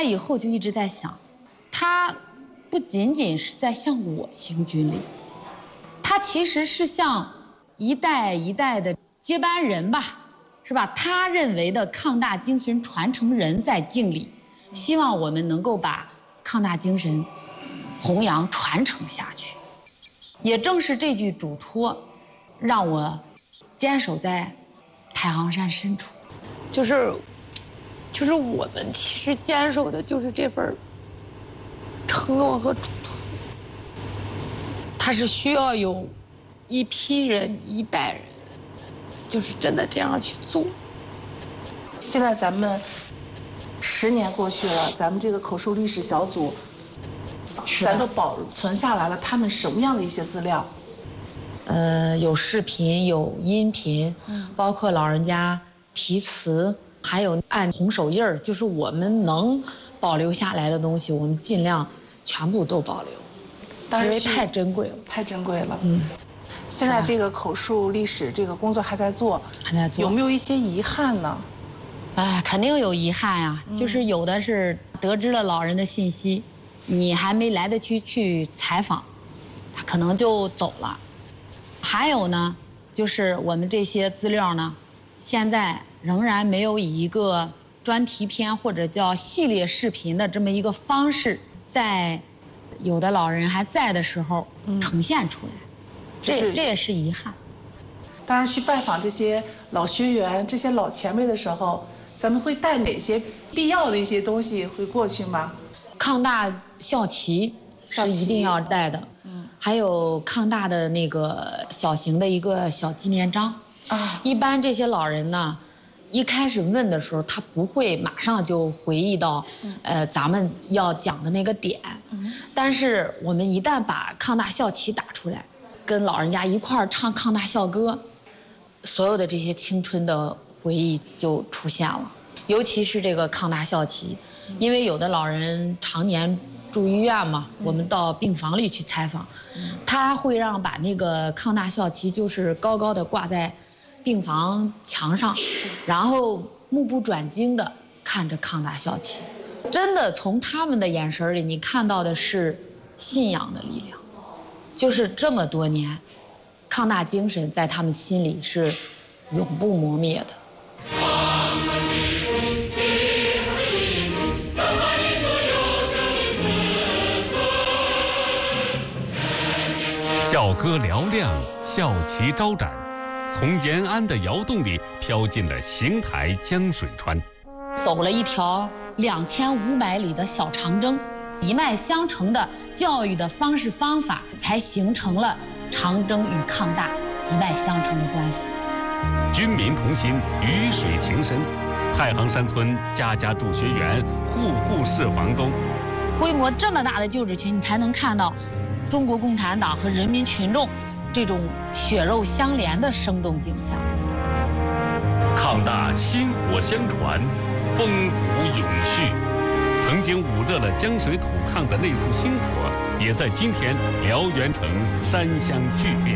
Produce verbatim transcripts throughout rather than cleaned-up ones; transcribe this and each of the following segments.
来以后就一直在想，他不仅仅是在向我行军礼，他其实是向一代一代的接班人吧，是吧？他认为的抗大精神传承人在敬礼，希望我们能够把抗大精神弘扬传承下去。也正是这句嘱托，让我坚守在太行山深处，就是，就是我们其实坚守的就是这份承诺和嘱托。它是需要有一批人、一代人，就是真的这样去做。 现在咱们十年过去了，咱们这个口述历史小组，咱都保存下来了他们什么样的一些资料？ 呃，有视频，有音频，包括老人家题词，还有按红手印儿，就是我们能保留下来的东西，我们尽量全部都保留， 当然因为太珍贵了， 太珍贵了。嗯，现在这个口述历史这个工作还在做， 还在做， 有没有一些遗憾呢？ 哎，肯定有遗憾呀、啊，就是有的是得知了老人的信息，你还没来得及去采访，他可能就走了。还有呢，就是我们这些资料呢，现在仍然没有以一个专题片或者叫系列视频的这么一个方式，在有的老人还在的时候呈现出来，嗯、这这也是遗憾。 当然，去拜访这些老学员、这些老前辈的时候，咱们会带哪些必要的一些东西会过去吗？ 抗大校旗是一定要带的。还有抗大的那个小型的一个小纪念章啊，一般这些老人呢，一开始问的时候，他不会马上就回忆到，呃，咱们要讲的那个点。但是我们一旦把抗大校旗打出来，跟老人家一块儿唱抗大校歌，所有的这些青春的回忆就出现了。尤其是这个抗大校旗，因为有的老人常年住医院嘛，我们到病房里去采访，他会让把那个抗大校旗就是高高的挂在病房墙上，然后目不转睛的看着抗大校旗，真的从他们的眼神里，你看到的是信仰的力量，就是这么多年，抗大精神在他们心里是永不磨灭的。 校歌嘹亮，校旗招展，从延安的窑洞里飘进了邢台江水川， 走了一条两千五百里的小长征，一脉相承的教育的方式方法，才形成了长征与抗大一脉相承的关系。 军民同心，鱼水情深，太行山村家家住学员，户户是房东。 规模这么大的旧址群，你才能看到中国共产党和人民群众这种血肉相连的生动景象。 抗大薪火相传，风骨永续。曾经捂热了江水土抗的那簇星火，也在今天燎原成山乡巨变。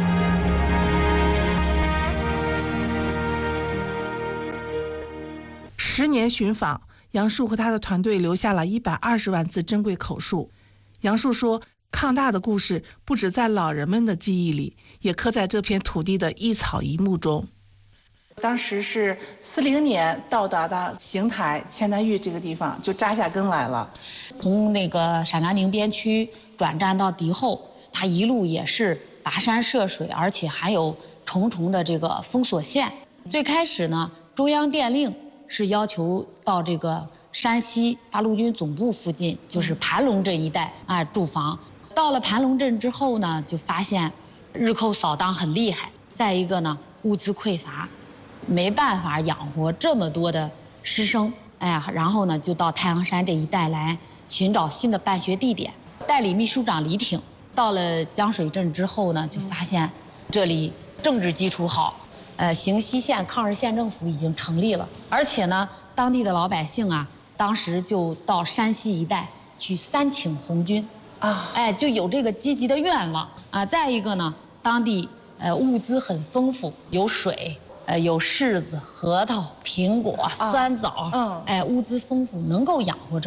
十年寻访，杨树和他的团队留下了一百二十万字珍贵口述。杨树说，抗大的故事不只在老人们的记忆里，也刻在这片土地的一草一木中。当时是四零年到达的邢台千南峪这个地方，就扎下根来了。 从那个陕甘宁边区转战到敌后，他一路也是跋山涉水，而且还有重重的这个封锁线。最开始呢，中央电令是要求到这个山西八路军总部附近，就是盘龙镇一带啊驻防。到了盘龙镇之后呢，就发现日寇扫荡很厉害，再一个呢，物资匮乏，没办法养活这么多的师生。哎呀，然后呢，就到太行山这一带来寻找新的办学地点。代理秘书长李挺到了江水镇之后呢，就发现这里政治基础好，呃，邢西县抗日县政府已经成立了，而且呢，当地的老百姓啊，当时就到山西一带去三请红军。啊，哎，就有这个积极的愿望啊。再一个呢，当地呃物资很丰富，有水，呃有柿子、核桃、苹果、酸枣，嗯，哎，物资丰富，能够养活这。